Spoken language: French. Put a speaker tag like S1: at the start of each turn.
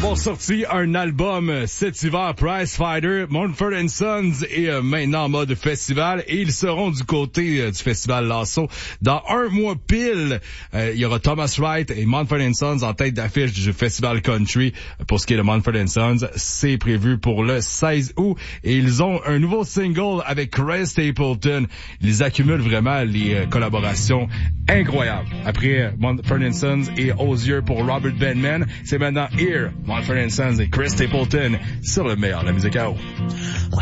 S1: avoir sorti un album cet hiver, Prize Fighter. Mumford & Sons est maintenant en mode festival et ils seront du côté du festival Lasso. Dans un mois pile, il y aura Thomas Wright et Mumford & Sons en tête d'affiche du festival country. Pour ce qui est de Mumford & Sons, c'est prévu pour le 16 août et ils ont un nouveau single avec Chris Stapleton. Ils accumulent vraiment les collaborations incroyables. Après Mumford & Sons et Osier pour Robert Benman, c'est maintenant Here, Mumford & Sons et Chris Stapleton sur le meilleur de la musique à eau.